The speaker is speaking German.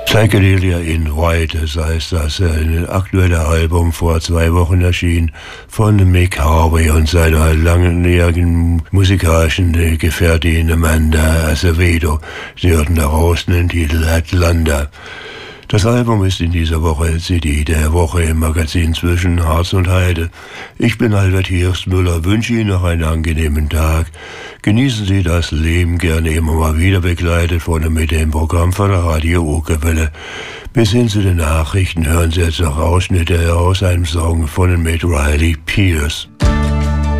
Psychedelia in White, das heißt, das ein aktuelles Album vor 2 Wochen erschien von Mick Harvey und seiner langjährigen musikalischen Gefährtin Amanda Acevedo. Sie hörten daraus den Titel Atlanta. Das Album ist in dieser Woche CD der Woche im Magazin Zwischen Harz und Heide. Ich bin Albert Hirschmüller, wünsche Ihnen noch einen angenehmen Tag. Genießen Sie das Leben, gerne immer mal wieder begleitet von und mit dem Programm von der Radio Okerwelle. Bis hin zu den Nachrichten hören Sie jetzt noch Ausschnitte aus einem Song von und mit Riley Pierce.